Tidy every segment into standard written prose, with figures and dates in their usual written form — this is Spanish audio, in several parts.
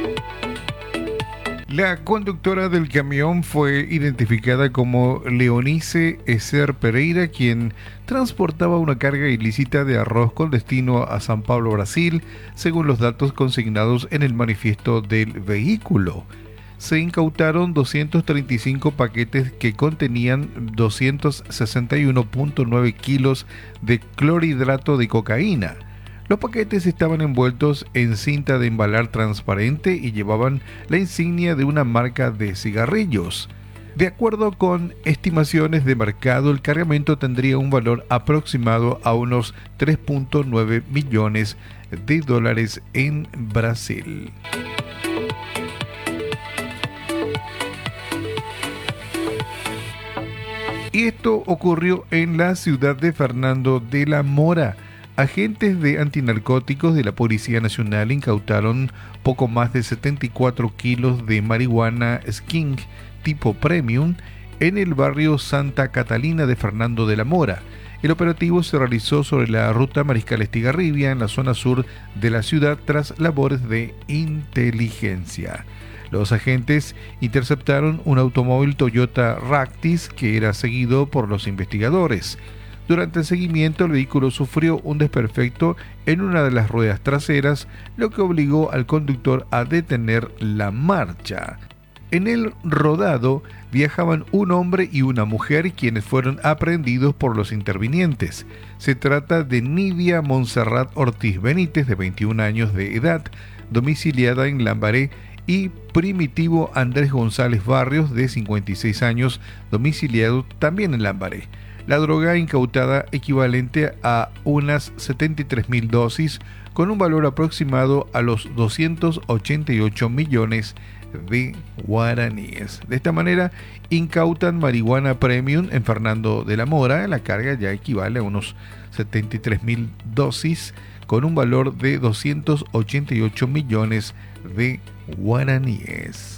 La conductora del camión fue identificada como Leonice Ecer Pereira, quien transportaba una carga ilícita de arroz con destino a San Pablo, Brasil, según los datos consignados en el manifiesto del vehículo. Se incautaron 235 paquetes que contenían 261.9 kilos de clorhidrato de cocaína. Los paquetes estaban envueltos en cinta de embalar transparente y llevaban la insignia de una marca de cigarrillos. De acuerdo con estimaciones de mercado, el cargamento tendría un valor aproximado a unos 3.9 millones de dólares en Brasil. Y esto ocurrió en la ciudad de Fernando de la Mora. Agentes de antinarcóticos de la Policía Nacional incautaron poco más de 74 kilos de marihuana skink tipo premium en el barrio Santa Catalina de Fernando de la Mora. El operativo se realizó sobre la ruta Mariscal Estigarribia en la zona sur de la ciudad tras labores de inteligencia. Los agentes interceptaron un automóvil Toyota Ractis que era seguido por los investigadores. Durante el seguimiento, el vehículo sufrió un desperfecto en una de las ruedas traseras, lo que obligó al conductor a detener la marcha. En el rodado viajaban un hombre y una mujer, quienes fueron aprehendidos por los intervinientes. Se trata de Nidia Montserrat Ortiz Benítez, de 21 años de edad, domiciliada en Lambaré, y Primitivo Andrés González Barrios, de 56 años, domiciliado también en Lambaré. La droga incautada equivalente a unas 73.000 dosis con un valor aproximado a los 288 millones de guaraníes. De esta manera incautan marihuana premium en Fernando de la Mora. La carga ya equivale a unos 73.000 dosis con un valor de 288 millones de guaraníes.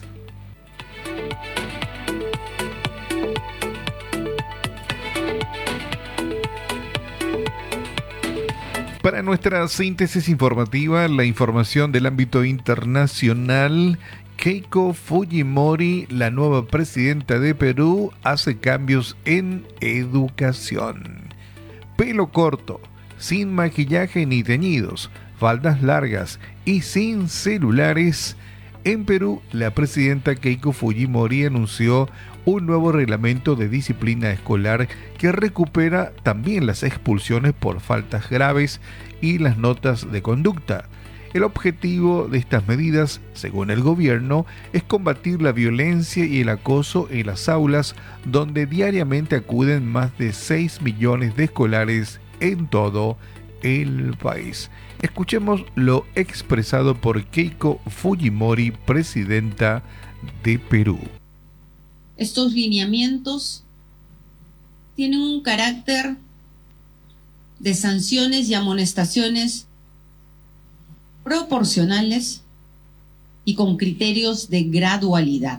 Para nuestra síntesis informativa, la información del ámbito internacional. Keiko Fujimori, la nueva presidenta de Perú, hace cambios en educación. Pelo corto, sin maquillaje ni teñidos, faldas largas y sin celulares. En Perú, la presidenta Keiko Fujimori anunció un nuevo reglamento de disciplina escolar que recupera también las expulsiones por faltas graves y las notas de conducta. El objetivo de estas medidas, según el gobierno, es combatir la violencia y el acoso en las aulas, donde diariamente acuden más de 6 millones de escolares en todo el país. Escuchemos lo expresado por Keiko Fujimori, presidenta de Perú. Estos lineamientos tienen un carácter de sanciones y amonestaciones proporcionales y con criterios de gradualidad.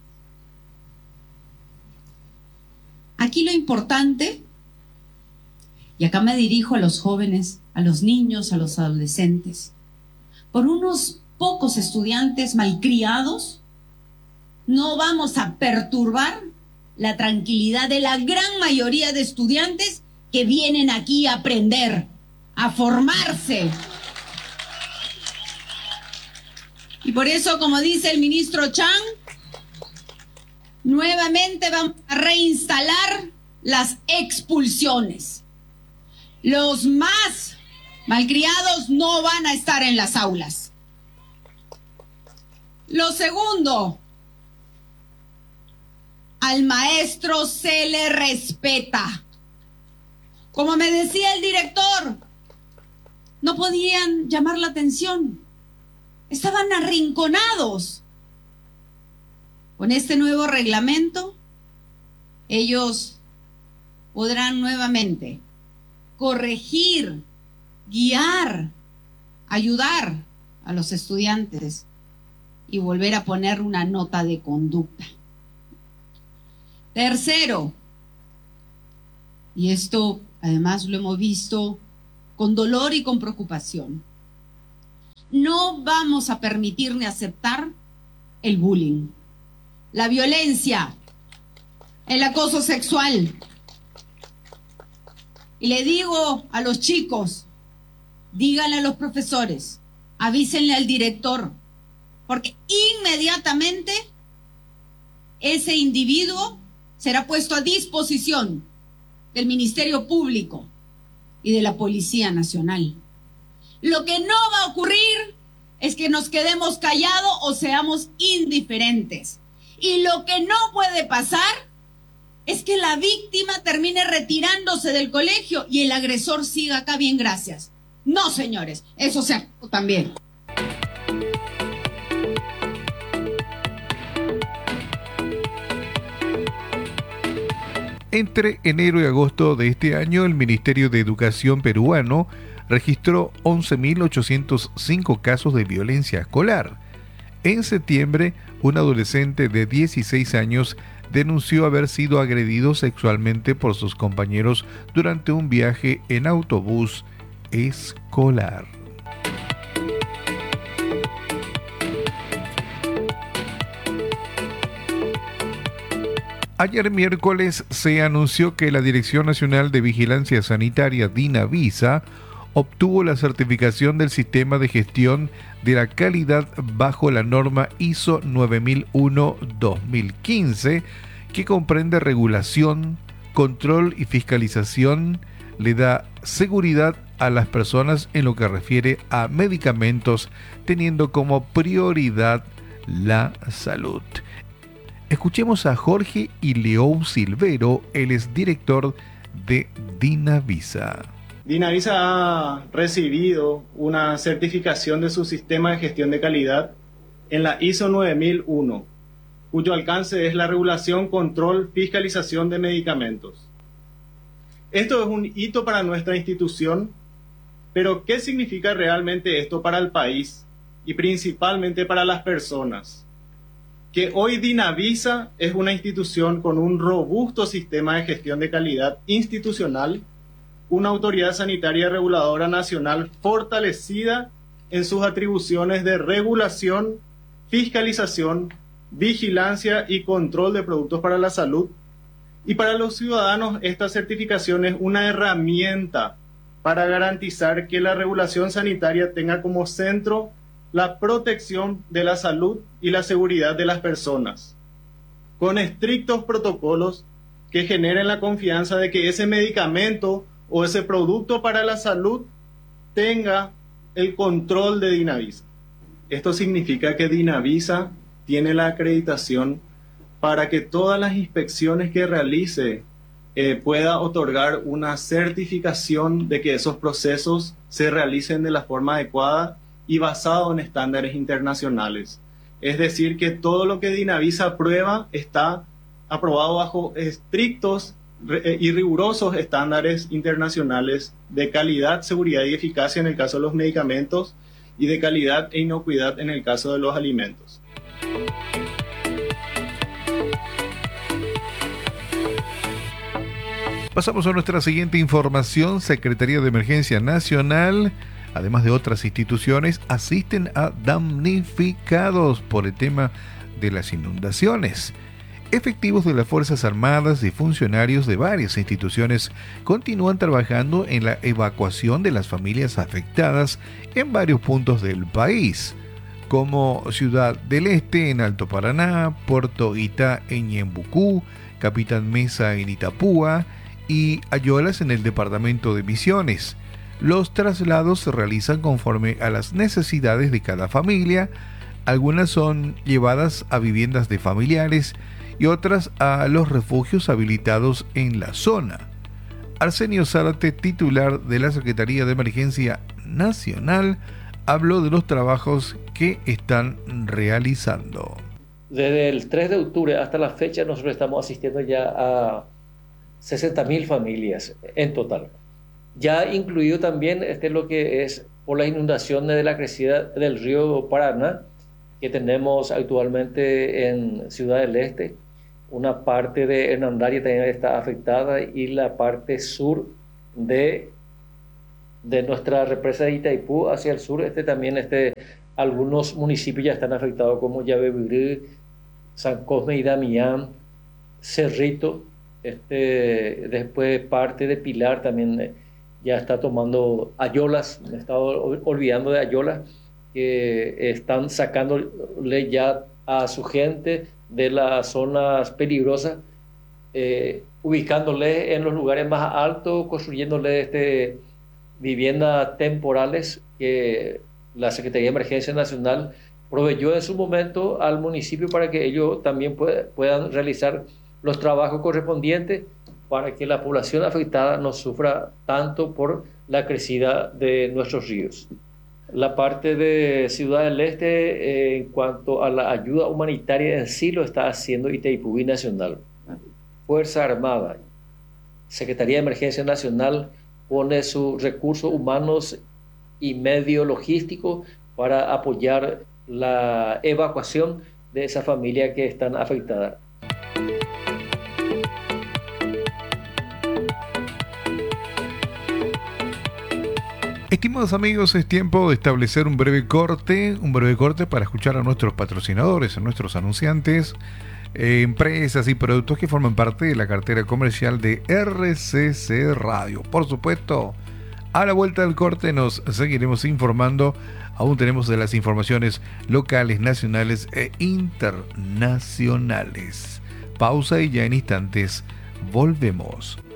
Aquí lo importante, y acá me dirijo a los jóvenes, a los niños, a los adolescentes, por unos pocos estudiantes malcriados, no vamos a perturbar la tranquilidad de la gran mayoría de estudiantes que vienen aquí a aprender, a formarse. Y por eso, como dice el ministro Chang, nuevamente vamos a reinstalar las expulsiones. Los más malcriados no van a estar en las aulas. Lo segundo, al maestro se le respeta. Como me decía el director, no podían llamar la atención. Estaban arrinconados. Con este nuevo reglamento, ellos podrán nuevamente corregir, guiar, ayudar a los estudiantes y volver a poner una nota de conducta. Tercero, y esto además lo hemos visto con dolor y con preocupación, No vamos a permitir ni aceptar el bullying, la violencia, el acoso sexual. Y le digo a los chicos, díganle a los profesores, avísenle al director, porque inmediatamente ese individuo será puesto a disposición del Ministerio Público y de la Policía Nacional. Lo que no va a ocurrir es que nos quedemos callados o seamos indiferentes. Y lo que no puede pasar es que la víctima termine retirándose del colegio y el agresor siga acá, bien, gracias. No, señores, eso se actúa también. Entre enero y agosto de este año, el Ministerio de Educación peruano registró 11.805 casos de violencia escolar. En septiembre, un adolescente de 16 años denunció haber sido agredido sexualmente por sus compañeros durante un viaje en autobús escolar. Ayer miércoles se anunció que la Dirección Nacional de Vigilancia Sanitaria, DINAVISA, obtuvo la certificación del Sistema de Gestión de la Calidad bajo la norma ISO 9001-2015, que comprende regulación, control y fiscalización. Le da seguridad a las personas en lo que refiere a medicamentos, teniendo como prioridad la salud. Escuchemos a Jorge Ileón Silvero, él es director de DINAVISA. DINAVISA ha recibido una certificación de su sistema de gestión de calidad en la ISO 9001, cuyo alcance es la regulación, control, fiscalización de medicamentos. Esto es un hito para nuestra institución, pero ¿qué significa realmente esto para el país y principalmente para las personas? Que hoy DINAVISA es una institución con un robusto sistema de gestión de calidad institucional, una autoridad sanitaria reguladora nacional fortalecida en sus atribuciones de regulación, fiscalización, vigilancia y control de productos para la salud. Y para los ciudadanos, esta certificación es una herramienta para garantizar que la regulación sanitaria tenga como centro la protección de la salud y la seguridad de las personas, con estrictos protocolos que generen la confianza de que ese medicamento o ese producto para la salud tenga el control de DINAVISA. Esto significa que DINAVISA tiene la acreditación para que todas las inspecciones que realice pueda otorgar una certificación de que esos procesos se realicen de la forma adecuada y basado en estándares internacionales. Es decir, que todo lo que DINAVISA aprueba está aprobado bajo estrictos y rigurosos estándares internacionales de calidad, seguridad y eficacia en el caso de los medicamentos y de calidad e inocuidad en el caso de los alimentos. Pasamos a nuestra siguiente información. Secretaría de Emergencia Nacional, además de otras instituciones, asisten a damnificados por el tema de las inundaciones. Efectivos de las Fuerzas Armadas y funcionarios de varias instituciones continúan trabajando en la evacuación de las familias afectadas en varios puntos del país, como Ciudad del Este en Alto Paraná, Puerto Ita en Ñembucú, Capitán Mesa en Itapúa y Ayolas en el departamento de Misiones. Los traslados se realizan conforme a las necesidades de cada familia. Algunas son llevadas a viviendas de familiares y otras a los refugios habilitados en la zona. Arsenio Zárate, titular de la Secretaría de Emergencia Nacional, habló de los trabajos que están realizando. Desde el 3 de octubre hasta la fecha nosotros estamos asistiendo ya a 60.000 familias en total. Ya incluido también lo que es por las inundaciones de la crecida del río Paraná, que tenemos actualmente en Ciudad del Este. Una parte de Hernandaria también está afectada y la parte sur de de nuestra represa de Itaipú hacia el sur, también algunos municipios ya están afectados como Yabebirí, San Cosme y Damián, Cerrito, después parte de Pilar también ya está tomando Ayolas, me he estado olvidando de Ayolas, que están sacándole ya a su gente de las zonas peligrosas, ubicándole en los lugares más altos, construyéndole viviendas temporales que la Secretaría de Emergencia Nacional proveyó en su momento al municipio para que ellos también puedan realizar los trabajos correspondientes para que la población afectada no sufra tanto por la crecida de nuestros ríos. La parte de Ciudad del Este, en cuanto a la ayuda humanitaria en sí, lo está haciendo Itaipú Binacional. Fuerza Armada, Secretaría de Emergencia Nacional pone sus recursos humanos y medio logístico para apoyar la evacuación de esa familia que están afectadas. Estimados amigos, es tiempo de establecer un breve corte para escuchar a nuestros patrocinadores, a nuestros anunciantes, empresas y productos que forman parte de la cartera comercial de RCC Radio. Por supuesto, a la vuelta del corte nos seguiremos informando. Aún tenemos de las informaciones locales, nacionales e internacionales. Pausa y ya en instantes volvemos.